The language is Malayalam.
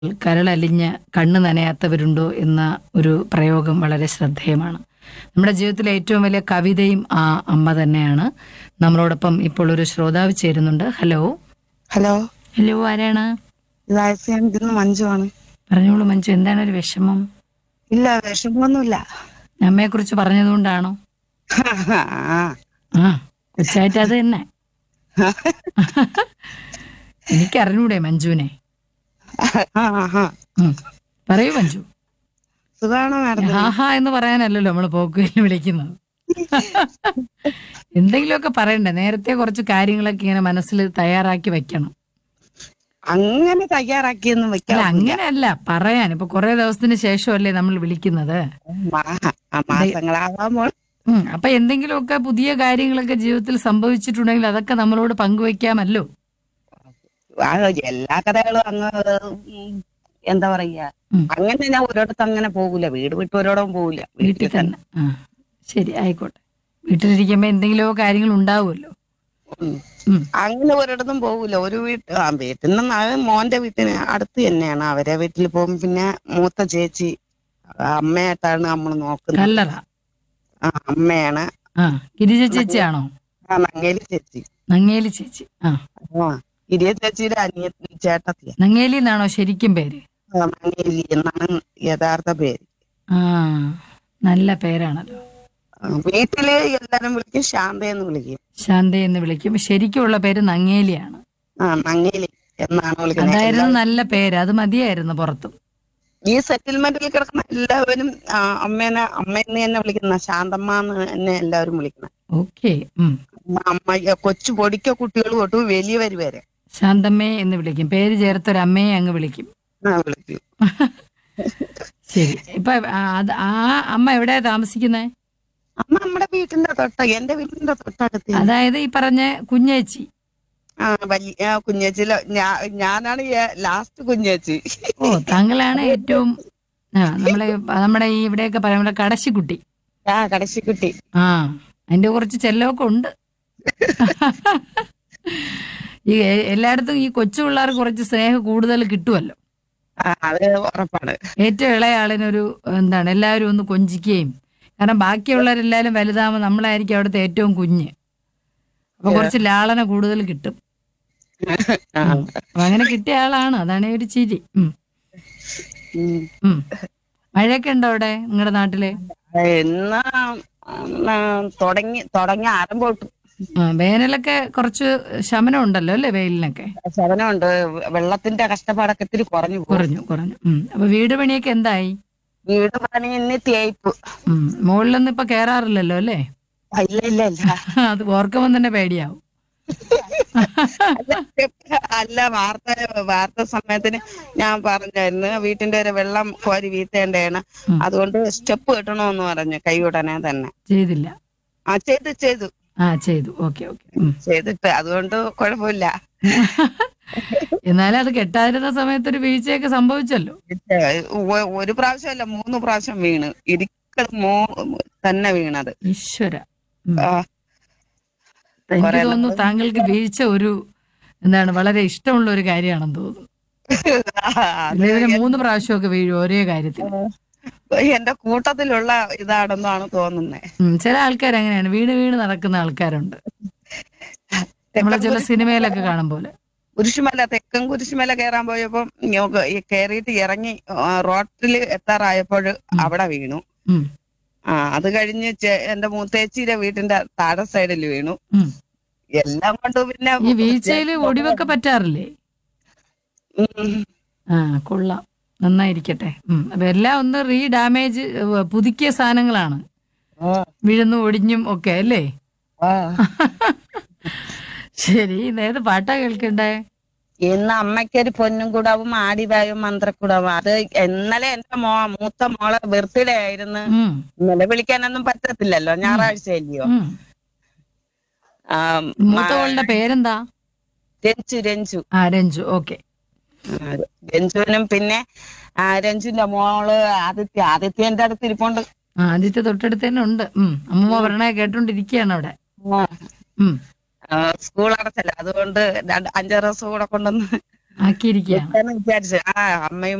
കരളലിഞ്ഞ് കണ്ണ് നനയാത്തവരുണ്ടോ എന്ന ഒരു പ്രയോഗം വളരെ ശ്രദ്ധേയമാണ്. നമ്മുടെ ജീവിതത്തിലെ ഏറ്റവും വലിയ കവിതയും ആ അമ്മ തന്നെയാണ്. നമ്മളോടൊപ്പം ഇപ്പോൾ ഒരു ശ്രോതാവ് ചേരുന്നുണ്ട്. ഹലോ. ഹലോ, ഹലോ, ആരാണ്? ഇത് മഞ്ജുവാണ്. പറഞ്ഞോളൂ മഞ്ജു, എന്താണ് ഒരു വിഷമം? ഇല്ല, വിഷമമൊന്നുമില്ല. അമ്മയെക്കുറിച്ച് പറഞ്ഞതുകൊണ്ടാണോ? ആ, ആ, കൊച്ചായിട്ട് അത് തന്നെ. എനിക്കറിഞ്ഞൂടെ മഞ്ജുവിനെ? ആ, ആ. ഉം. പറയൂ മഞ്ജു. സുഖാണോ മാഡം? ഹാഹാ എന്ന് പറയാനല്ലല്ലോ നമ്മൾ പോക്കുവെയിൽ വിളിക്കുന്നത്. എന്തെങ്കിലുമൊക്കെ പറയണ്ടേ? നേരത്തെ കുറച്ച് കാര്യങ്ങളൊക്കെ ഇങ്ങനെ മനസ്സിൽ തയ്യാറാക്കി വെക്കണം. അങ്ങനെ തയ്യാറാക്കിയൊന്നും അല്ല, വെക്കാൻ അങ്ങനെയല്ല പറയാൻ. ഇപ്പൊ കുറെ ദിവസത്തിന് ശേഷമല്ലേ നമ്മൾ വിളിക്കുന്നത്. മാസങ്ങളാവാമോ. അപ്പൊ എന്തെങ്കിലുമൊക്കെ പുതിയ കാര്യങ്ങളൊക്കെ ജീവിതത്തിൽ സംഭവിച്ചിട്ടുണ്ടെങ്കിൽ അതൊക്കെ നമ്മളോട് പങ്കുവെക്കാമല്ലോ. എല്ലാ കഥകളും അങ്ങ് എന്താ പറയാ, ഉം. അങ്ങനെ ഞാൻ ഒരിടത്ത് അങ്ങനെ പോകൂല. വീട് വിട്ട് ഒരിടവും പോകൂല. വീട്ടിൽ തന്നെ. ആ, ശരി, ആയിക്കോട്ടെ. വീട്ടിലിരിക്കുമ്പോ എന്തെങ്കിലുമോ കാര്യങ്ങൾ ഉണ്ടാവുമല്ലോ. ഉം. ഉം. അങ്ങനെ ഒരിടത്തും പോകൂല. ഒരു വീട്ടിൽ നിന്ന് മോന്റെ വീട്ടിന് അടുത്ത് തന്നെയാണ്. അവരെ വീട്ടിൽ പോകും. പിന്നെ മൂത്ത ചേച്ചി അമ്മയായിട്ടാണ് നമ്മൾ നോക്കുന്നത്. കല്ലറ. ആ, അമ്മയാണ്. ആ, ഗിരിജ ചേച്ചിയാണോ? ആ, നങ്ങേലി ചേച്ചി. നങ്ങേലി ചേച്ചി. ആ, ആ, ഗിരിയ ചേച്ചിയുടെ ചേട്ടത്തിയ. നങ്ങേലി എന്നാണോ ശരിക്കും പേര്? നങ്ങേലി എന്നാണ് യഥാർത്ഥ പേര്. ആ, നല്ല പേരാണല്ലോ. വീട്ടില് എല്ലാരും വിളിക്കും ശാന്ത എന്ന് വിളിക്കും. ശാന്ത എന്ന് വിളിക്കും. ശരിക്കുള്ള പേര് നങ്ങേലിയാണ്. ആ, നങ്ങേലി എന്നാണ് വിളിക്കുന്നത്. അതായിരുന്നു നല്ല പേര്. അത് മതിയായിരുന്നു പുറത്തും. ഈ സെറ്റിൽമെന്റിൽ കിടക്കുന്ന എല്ലാവരും അമ്മേനെ അമ്മയെന്ന് തന്നെ വിളിക്കുന്ന, ശാന്തമ്മ എന്ന് തന്നെ എല്ലാവരും വിളിക്കണം. ഓക്കെ. അമ്മ കൊച്ചു പൊടിക്ക കുട്ടികൾ തൊട്ട് വലിയവര് വരെ ശാന്തമ്മേ എന്ന് വിളിക്കും. പേര് ചേർത്തൊരമ്മയെ അങ്ങ് വിളിക്കും. വിളിക്കും. ശരി. ഇപ്പൊ ആ അമ്മ എവിടെയാ താമസിക്കുന്നേ? അമ്മ നമ്മുടെ വീട്ടിന്റെ എന്റെ വീട്ടിന്റെ തൊട്ടടുത്ത്. അതായത് ഈ പറഞ്ഞ കുഞ്ഞേച്ചി. ആ, വലിയ കുഞ്ഞേച്ചിയിലോ ഞാനാണ് ലാസ്റ്റ് കുഞ്ഞേച്ചി. ഓ, താങ്കളാണ് ഏറ്റവും നമ്മുടെ ഈ ഇവിടെയൊക്കെ പറയുമ്പോൾ കടശിക്കുട്ടി. ആ, കടശിക്കുട്ടി. ആ, അതിന്റെ കുറച്ച് ചെല്ലമൊക്കെ ഉണ്ട്. ഈ എല്ലായിടത്തും ഈ കൊച്ചു പിള്ളേർക്ക് കുറച്ച് സ്നേഹം കൂടുതൽ കിട്ടുമല്ലോ. അത് ഉറപ്പാണ്. ഏറ്റവും ഇളയ ആളിനൊരു എല്ലാവരും ഒന്ന് കൊഞ്ചിക്കുകയും, കാരണം ബാക്കിയുള്ളവരെല്ലാവരും വലുതാകുമ്പോൾ നമ്മളായിരിക്കും അവിടുത്തെ ഏറ്റവും കുഞ്ഞ്. അപ്പൊ കുറച്ച് ലാളന കൂടുതൽ കിട്ടും. അപ്പൊ അങ്ങനെ കിട്ടിയ ആളാണ്. അതാണ് ഒരു ചിരി. മഴയൊക്കെ ഉണ്ടോ അവിടെ നിങ്ങളുടെ നാട്ടില്? എന്നാ തുടങ്ങി ആരംഭം. വേനലൊക്കെ കുറച്ച് ശമനം ഉണ്ടല്ലോ അല്ലേ? വെയിലിനൊക്കെ ശമനമുണ്ട്. വെള്ളത്തിന്റെ കഷ്ടപ്പാടൊക്കെ ഇത്തിരി കുറഞ്ഞു. അപ്പൊ വീട് പണിയൊക്കെ എന്തായി? വീട് പണി ഇന്ന് തേയ്പ്പ്. മുകളിലൊന്നും ഇപ്പൊ കേറാറില്ലല്ലോ അല്ലേ? ഇല്ല. അത് ഓർക്കുമ്പോ തന്നെ പേടിയാവും. അല്ല, വാർത്ത സമയത്തിന് ഞാൻ പറഞ്ഞായിരുന്നു വീട്ടിന്റെ ഒരു വെള്ളം കോരി വീഴ്ത്തേണ്ടതാണ്. അതുകൊണ്ട് സ്റ്റെപ്പ് കെട്ടണമെന്ന് പറഞ്ഞു. കൈ ഉടനെ തന്നെ ചെയ്തില്ല. ആ, ചെയ്തു. ചെയ്തു. ഓക്കെ. ചെയ്തിട്ട് അതുകൊണ്ട് കുഴപ്പമില്ല. എന്നാലും അത് കെട്ടാതിരുന്ന സമയത്ത് ഒരു വീഴ്ചയൊക്കെ സംഭവിച്ചല്ലോ. ഒരു പ്രാവശ്യമല്ല, 3 പ്രാവശ്യം വീണ്. തന്നെ വീണത്. ഈശ്വര. എനിക്ക് തോന്നുന്നു താങ്കൾക്ക് വീഴ്ച ഒരു വളരെ ഇഷ്ടമുള്ള ഒരു കാര്യമാണെന്ന് തോന്നുന്നു. 3 പ്രാവശ്യമൊക്കെ വീഴും ഒരേ കാര്യത്തിൽ. എന്റെ കൂട്ടത്തിലുള്ള ഇതാണെന്നാണ് തോന്നുന്നത്. ചില ആൾക്കാർ അങ്ങനെയാണ്, വീണ് നടക്കുന്ന ആൾക്കാരുണ്ട്. നമ്മളെ ചില സിനിമയിലൊക്കെ കാണും പോലെ. തെക്കൻ കുരിശുമല കയറാൻ പോയപ്പോ കയറിയിട്ട് ഇറങ്ങി റോട്ടിൽ എത്താറായപ്പോൾ അവിടെ വീണു. അത് കഴിഞ്ഞ് എന്റെ മൂത്തേച്ചിയുടെ വീട്ടിന്റെ താഴെ സൈഡിൽ വീണു. എല്ലാം കൊണ്ട് പിന്നെ ഈ വീഴ്ചയില് ഒടിവൊക്കെ പറ്റാറില്ലേ? കൊള്ളാം, നന്നായിരിക്കട്ടെ. അപ്പൊ എല്ലാം ഒന്ന് ഡാമേജ് പുതുക്കിയ സാധനങ്ങളാണ്, വീഴുന്നു ഒടിഞ്ഞും ഒക്കെ അല്ലേ? ശരി, ഏത് പാട്ടാ കേൾക്കണ്ടേ? ഇന്ന് അമ്മയ്ക്കൊരു പൊന്നും കൂടാവും ആടിവായും മന്ത്രക്കൂടാവും. അത് ഇന്നലെ എന്റെ മൂത്ത മോളെ ബർത്ത്ഡേ ആയിരുന്നു. ഇന്നലെ വിളിക്കാനൊന്നും പറ്റത്തില്ലല്ലോ, ഞായറാഴ്ചയല്ലയോ. മൂത്തവളുടെ പേരെന്താ? രഞ്ജു. രഞ്ജു. ഓക്കെ. രഞ്ജുവിനും പിന്നെ രഞ്ജുവിന്റെ മോള് ആദിത്യ എന്റെ അടുത്ത് ഇരിപ്പുണ്ട്. ആദിത്യ തൊട്ടടുത്ത് തന്നെ ഉണ്ട്. അമ്മൂമ്മ പറഞ്ഞ കേട്ടോണ്ടിരിക്കുകയാണ് അവിടെ. സ്കൂൾ അടച്ചല്ല, അതുകൊണ്ട് 5-6 ദിവസം കൂടെ കൊണ്ടുവന്ന് ആക്കിയിരിക്കുകയാണ്. വിചാരിച്ചു. അമ്മയും